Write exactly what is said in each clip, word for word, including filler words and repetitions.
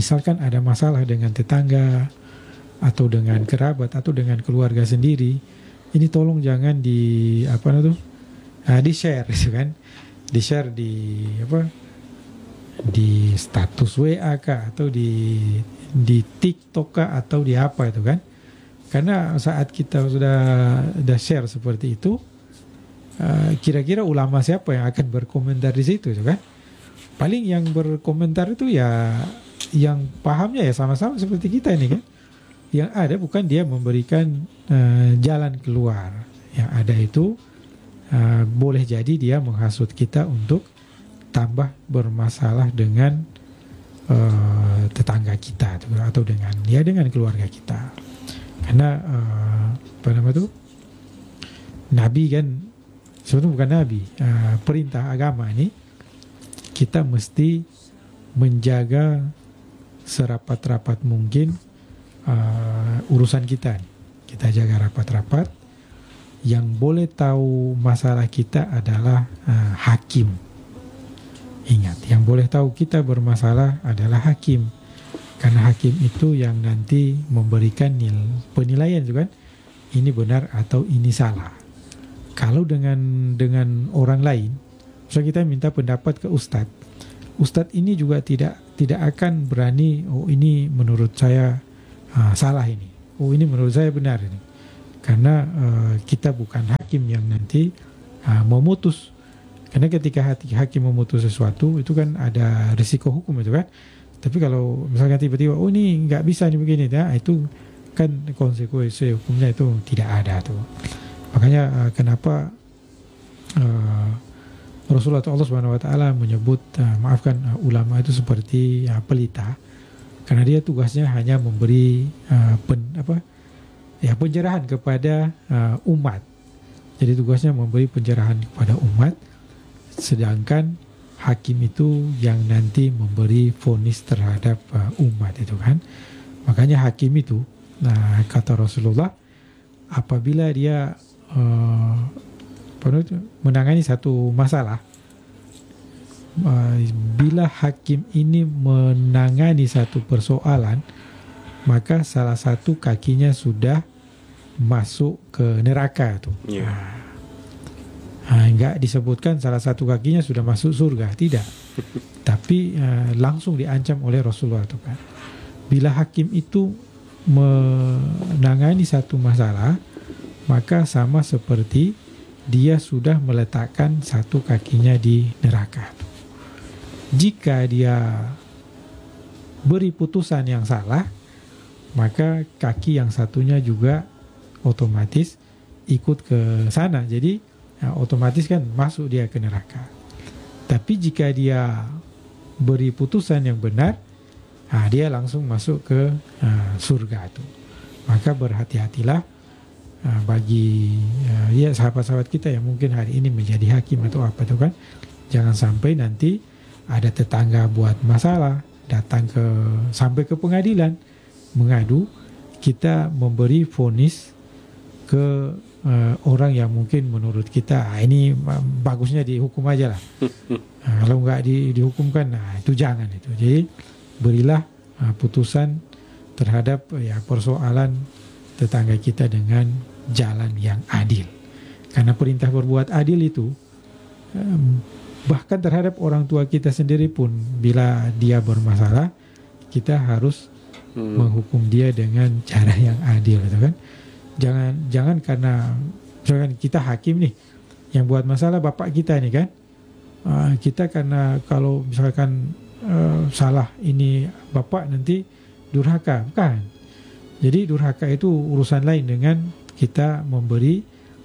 misalkan ada masalah dengan tetangga atau dengan kerabat atau dengan keluarga sendiri, ini tolong jangan di apa itu, uh, di share, gitu kan, di share di apa, di status W A kah, atau di di TikTok kah, atau di apa itu kan. Karena saat kita sudah sudah share seperti itu, uh, kira-kira ulama siapa yang akan berkomentar di situ, itu kan? Paling yang berkomentar itu ya yang pahamnya ya sama-sama seperti kita ini kan. Yang ada bukan dia memberikan uh, jalan keluar. Yang ada itu uh, boleh jadi dia menghasut kita untuk tambah bermasalah dengan uh, tetangga kita atau dengan ya dengan keluarga kita. Karena uh, apa nama itu, Nabi kan sebetulnya bukan Nabi, uh, perintah agama ini kita mesti menjaga serapat-rapat mungkin uh, urusan kita. Kita jaga rapat-rapat. Yang boleh tahu masalah kita adalah uh, hakim. Ingat, yang boleh tahu kita bermasalah adalah hakim. Karena hakim itu yang nanti memberikan nil, penilaian juga, ini benar atau ini salah. Kalau dengan dengan orang lain, misalnya kita minta pendapat ke ustadz, ustadz ini juga tidak tidak akan berani, oh ini menurut saya uh, salah ini, oh ini menurut saya benar ini. Karena uh, kita bukan hakim yang nanti uh, memutus. Karena ketika hati hakim memutus sesuatu itu kan ada risiko hukum itu kan. Tapi kalau misalnya tiba-tiba oh ini nggak bisa nih begini, ya, itu kan konsekuensi hukumnya itu tidak ada tuh. Makanya uh, kenapa uh, Rasulullah Allah Subhanahu Wa Taala menyebut uh, maafkan uh, ulama itu seperti uh, pelita, karena dia tugasnya hanya memberi uh, pen, apa ya pencerahan kepada uh, umat. Jadi tugasnya memberi pencerahan kepada umat, sedangkan hakim itu yang nanti memberi vonis terhadap uh, umat itu kan. Makanya hakim itu, nah kata Rasulullah, apabila dia uh, menangani satu masalah, uh, bila hakim ini menangani satu persoalan, maka salah satu kakinya sudah masuk ke neraka tuh. Yeah. Nah, enggak disebutkan salah satu kakinya sudah masuk surga, tidak. Tapi uh, langsung diancam oleh Rasulullah itu kan. Bila hakim itu menangani satu masalah, maka sama seperti dia sudah meletakkan satu kakinya di neraka. Jika dia beri putusan yang salah, maka kaki yang satunya juga otomatis ikut ke sana. Jadi ya, otomatis kan masuk dia ke neraka. Tapi jika dia beri putusan yang benar, nah dia langsung masuk ke uh, surga itu. Maka berhati-hatilah uh, bagi uh, ya sahabat-sahabat kita yang mungkin hari ini menjadi hakim atau apa itu kan. Jangan sampai nanti ada tetangga buat masalah, datang ke sampai ke pengadilan mengadu, kita memberi vonis ke uh, orang yang mungkin menurut kita ah, ini bagusnya dihukum aja lah. Nah, kalau nggak di, dihukumkan, nah itu jangan itu. Jadi berilah uh, putusan terhadap uh, ya persoalan tetangga kita dengan jalan yang adil. Karena perintah berbuat adil itu um, bahkan terhadap orang tua kita sendiri pun, bila dia bermasalah, kita harus hmm. menghukum dia dengan cara yang adil, gitu kan? Jangan jangan karena misalkan kita hakim nih, yang buat masalah bapak kita nih kan, uh, kita karena kalau misalkan uh, salah ini bapak nanti durhaka, bukan? Jadi durhaka itu urusan lain dengan kita memberi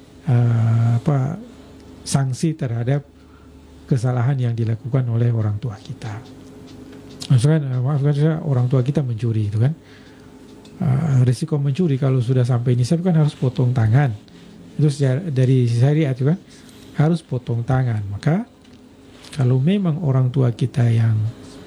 uh, apa sanksi terhadap kesalahan yang dilakukan oleh orang tua kita. Misalkan uh, maafkan saya, orang tua kita mencuri itu kan. Uh, risiko mencuri kalau sudah sampai nisab kan harus potong tangan. Itu secara, dari syariat itu kan harus potong tangan. Maka kalau memang orang tua kita yang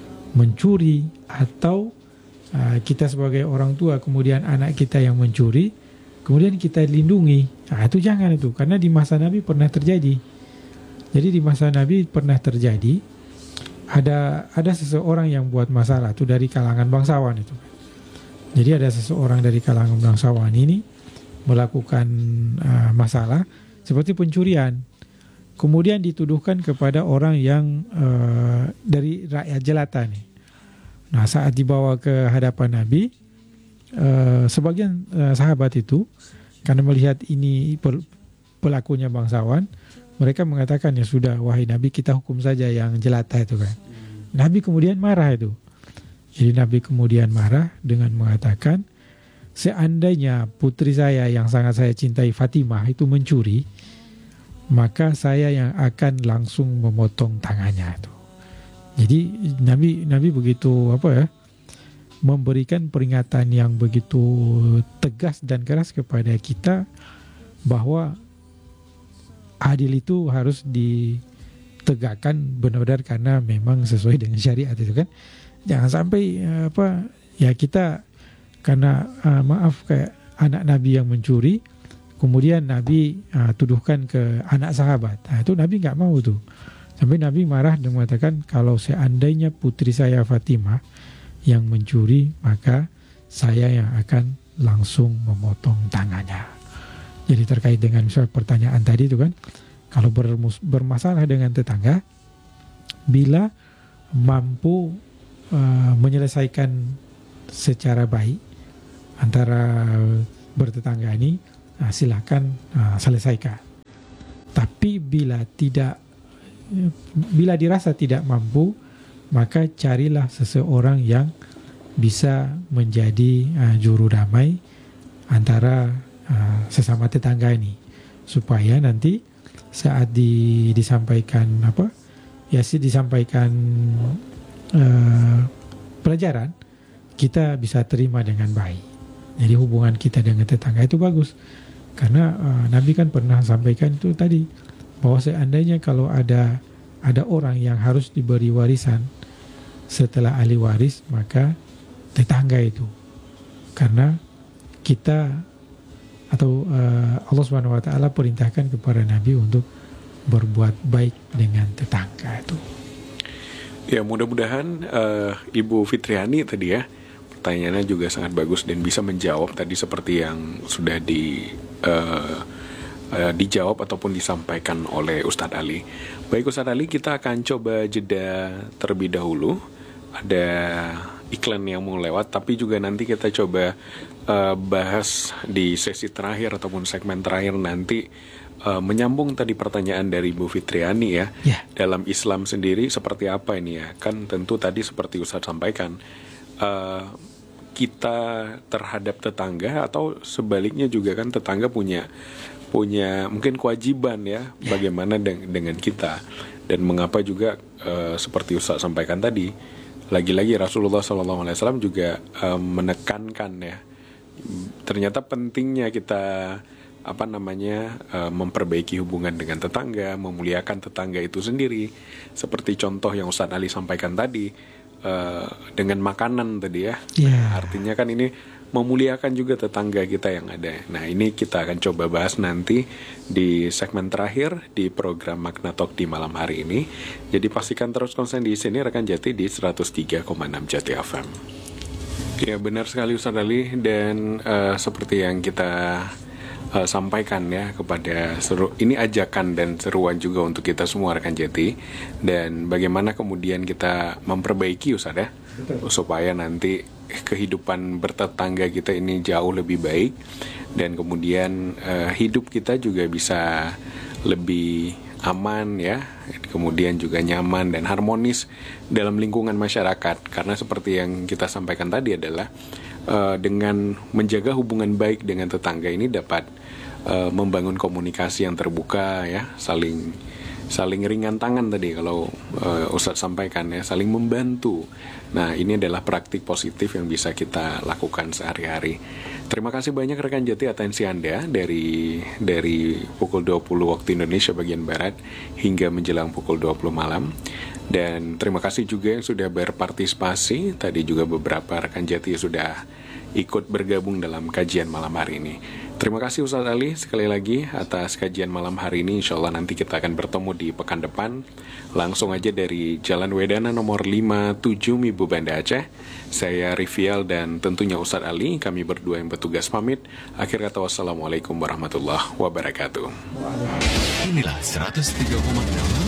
mencuri atau uh, kita sebagai orang tua kemudian anak kita yang mencuri, kemudian kita lindungi, nah itu jangan itu, karena di masa Nabi pernah terjadi. Jadi di masa Nabi pernah terjadi ada ada seseorang yang buat masalah itu dari kalangan bangsawan itu. Jadi ada seseorang dari kalangan bangsawan ini melakukan uh, masalah seperti pencurian. Kemudian dituduhkan kepada orang yang uh, dari rakyat jelata nih. Nah, saat dibawa ke hadapan Nabi, uh, sebagian uh, sahabat itu karena melihat ini pel- pelakunya bangsawan, mereka mengatakan, ya sudah, wahai Nabi, kita hukum saja yang jelata itu kan. Nabi kemudian marah itu. Jadi Nabi kemudian marah dengan mengatakan, seandainya putri saya yang sangat saya cintai, Fatimah, itu mencuri, maka saya yang akan langsung memotong tangannya itu. Jadi Nabi Nabi begitu apa ya, memberikan peringatan yang begitu tegas dan keras kepada kita bahwa adil itu harus ditegakkan benar-benar karena memang sesuai dengan syariat itu kan. Jangan sampai apa ya kita karena uh, maaf kayak anak Nabi yang mencuri, kemudian Nabi uh, tuduhkan ke anak sahabat. Nah, itu Nabi nggak mau tuh. Sampai Nabi marah dan mengatakan, kalau seandainya putri saya Fatimah yang mencuri, maka saya yang akan langsung memotong tangannya. Jadi terkait dengan misal pertanyaan tadi itu kan, kalau bermus- bermasalah dengan tetangga, bila mampu uh, menyelesaikan secara baik antara bertetangga ini, nah, silakan uh, selesaikan. Tapi bila tidak, bila dirasa tidak mampu, maka carilah seseorang yang bisa menjadi uh, juru damai antara uh, sesama tetangga ini, supaya nanti saat di, disampaikan apa, ya sih disampaikan uh, pelajaran, kita bisa terima dengan baik. Jadi hubungan kita dengan tetangga itu bagus. Karena uh, Nabi kan pernah sampaikan itu tadi, bahwa seandainya kalau ada ada orang yang harus diberi warisan setelah ahli waris, maka tetangga itu. Karena kita atau uh, Allah Subhanahu wa taala perintahkan kepada Nabi untuk berbuat baik dengan tetangga itu. Ya, mudah-mudahan uh, Ibu Fitriani tadi ya, pertanyaannya juga sangat bagus dan bisa menjawab tadi seperti yang sudah di uh, uh, dijawab ataupun disampaikan oleh Ustadz Ali. Baik Ustadz Ali, kita akan coba jeda terlebih dahulu. Ada iklan yang mau lewat, tapi juga nanti kita coba uh, bahas di sesi terakhir ataupun segmen terakhir nanti, uh, menyambung tadi pertanyaan dari Bu Fitriani ya, yeah. Dalam Islam sendiri seperti apa ini ya? Kan tentu tadi seperti Ustadz sampaikan, uh, kita terhadap tetangga atau sebaliknya juga kan tetangga punya punya mungkin kewajiban ya, yeah. Bagaimana de- dengan kita, dan mengapa juga uh, seperti Ustadz sampaikan tadi, lagi-lagi Rasulullah shallallahu alaihi wasallam juga um, menekankan ya, ternyata pentingnya kita apa namanya uh, memperbaiki hubungan dengan tetangga, memuliakan tetangga itu sendiri, seperti contoh yang Ustadz Ali sampaikan tadi uh, dengan makanan tadi ya, yeah. Artinya kan ini memuliakan juga tetangga kita yang ada. Nah, ini kita akan coba bahas nanti di segmen terakhir di program Makna Talk di malam hari ini. Jadi pastikan terus konsen di sini rekan Jati di seratus tiga koma enam Jati F M. Ya, benar sekali Ustadz Ali, dan uh, seperti yang kita uh, sampaikan ya kepada seru, ini ajakan dan seruan juga untuk kita semua rekan Jati, dan bagaimana kemudian kita memperbaiki Ustadz ya, supaya nanti kehidupan bertetangga kita ini jauh lebih baik, dan kemudian uh, hidup kita juga bisa lebih aman ya, kemudian juga nyaman dan harmonis dalam lingkungan masyarakat. Karena seperti yang kita sampaikan tadi adalah uh, dengan menjaga hubungan baik dengan tetangga ini dapat uh, membangun komunikasi yang terbuka ya, saling saling ringan tangan tadi kalau uh, Ustadz sampaikan ya, saling membantu. Nah, ini adalah praktik positif yang bisa kita lakukan sehari-hari. Terima kasih banyak rekan Jati atensi Anda dari dari pukul dua puluh waktu Indonesia bagian Barat hingga menjelang pukul dua puluh malam. Dan terima kasih juga yang sudah berpartisipasi. Tadi juga beberapa rekan Jati sudah ikut bergabung dalam kajian malam hari ini. Terima kasih Ustadz Ali sekali lagi atas kajian malam hari ini. Insya Allah nanti kita akan bertemu di pekan depan. Langsung aja dari Jalan Wedana nomor lima puluh tujuh Mibu Banda Aceh. Saya Rivial dan tentunya Ustadz Ali. Kami berdua yang bertugas pamit. Akhir kata wassalamualaikum warahmatullahi wabarakatuh. Inilah seratus tiga koma enam